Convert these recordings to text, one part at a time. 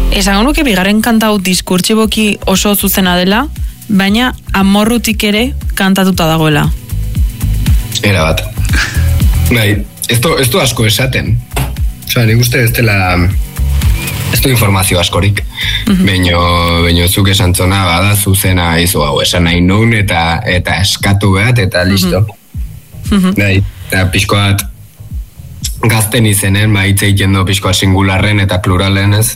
Esango nuke bigarren kanta hau diskurtsiboki oso zuzena dela, baina amorrutik ere kantatuta dagoela. Era bat. Bai, ez du asko esaten. Osa, nik uste ez dela... Ez du informazio askorik. Baina zuk esan zona bada zuzena izu hau. Esan nahi nun eta eskatu behat eta listo. Bai, eta pixkoat gazten izenen, hitz egiten do pixkoat singularren eta pluralen ez.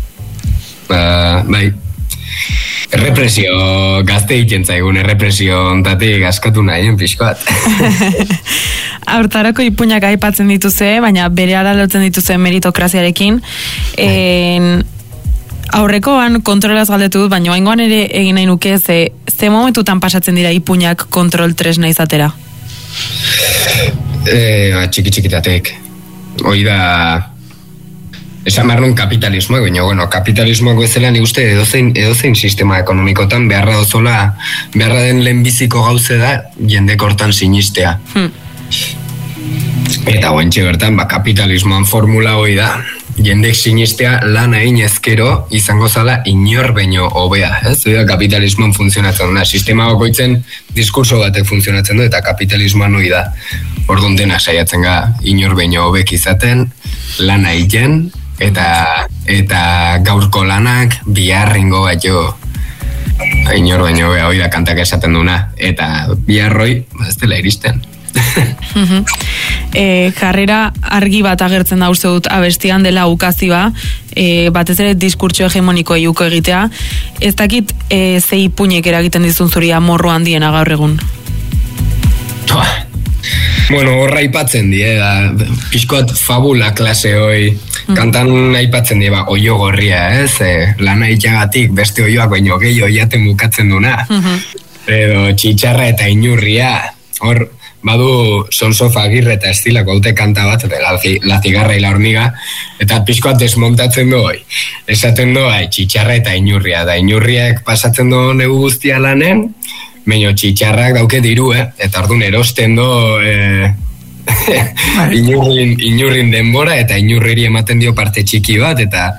Bai, errepresio gazte egiten zaigun, errepresio ontatik askatu nahien pixkoat. Hortarako ipuinak aipatzen dituze, baina berehala lotzen dituze meritokraziarekin. Aurrekoan kontrolaz galdetu dut, baina oaingoan ere egin nahi nuke ze momentutan pasatzen dira ipuinak kontrol tresna izatera? Txiki-txikitatek. Hoi da... Esan behar nun kapitalismoak, baina, bueno, kapitalismoak bezala nik uste edozein sistema ekonomikotan beharra den lehenbiziko gauze da jendek hortan sinistea. Eta guantxe bertan, kapitalismoan formula hoi da, jendek sinistea lan egin ezkero izango zala inor baino hobea, ez? Hoi da kapitalismoan funtzionatzen da, sistema bakoitzen diskurso batek funtzionatzen du eta kapitalismoan hoi da. Orduan dena saiatzen ga inor baino hobek izaten, lan egiten, eta gaurko lanak biharringo bat jo inor baino hoi da kantak esaten duna eta biharroi ez dela iristen. Jarrera argi bat agertzen da uste dut abestian dela ukazioa, batez ere diskurtso hegemoniko iuko egitea. Ez dakit ze ipuinek eragiten dizun zuri amorru handiena gaur egun? Bueno, horra aipatzen die, pixkoat fabula klase hoi, kantan aipatzen die, oio gorria, ez? Lana itxagatik beste oioak baino gehiago jaten bukatzen duna. Edo txitxarra eta inurria, hor, badu Sonsofa Agirre eta estilako haute kanta bat, la cigarra y la hormiga, eta pixkoat desmontatzen du hoi. Esaten du, txitxarra eta inurria, da inurriak pasatzen du negu guztia lanen, baina txitxarrak dauke diru, eta orduan erosten do inurrin denbora, eta inurriri ematen dio parte txiki bat, eta